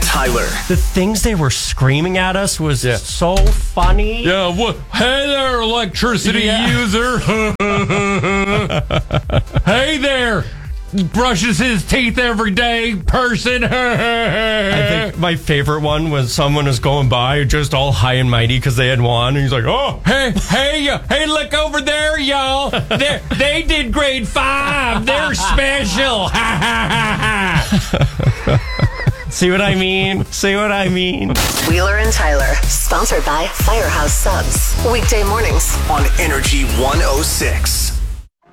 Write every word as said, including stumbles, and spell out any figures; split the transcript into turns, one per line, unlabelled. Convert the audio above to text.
Tyler.
The things they were screaming at us was
Yeah.
so funny.
Yeah, what? Hey there, electricity
Yeah.
user. Hey there, brushes his teeth every day person.
I think my favorite one was someone was going by just all high and mighty because they had won, and he's like, "Oh,
Hey, hey, uh, hey, look over there, y'all. They they did grade five. They're special.
see what I mean? See what I mean?"
Wheeler and Tyler, sponsored by Firehouse Subs. Weekday mornings
On Energy one oh six.